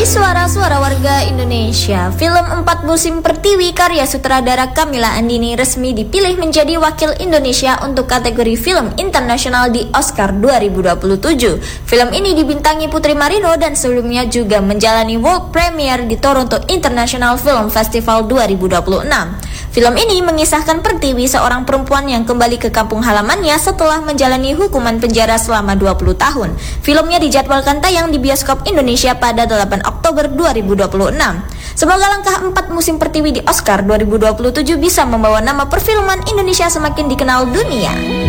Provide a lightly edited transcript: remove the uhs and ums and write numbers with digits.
Di suara-suara warga Indonesia, film 4 Musim Pertiwi karya sutradara Kamila Andini resmi dipilih menjadi wakil Indonesia untuk kategori film internasional di Oscar 2027. Film ini dibintangi Putri Marino dan sebelumnya juga menjalani world premiere di Toronto International Film Festival 2026. Film ini mengisahkan Pertiwi, seorang perempuan yang kembali ke kampung halamannya setelah menjalani hukuman penjara selama 20 tahun. Filmnya dijadwalkan tayang di bioskop Indonesia pada 8 Oktober 2026. Semoga langkah 4 Musim Pertiwi di Oscar 2027 bisa membawa nama perfilman Indonesia semakin dikenal dunia.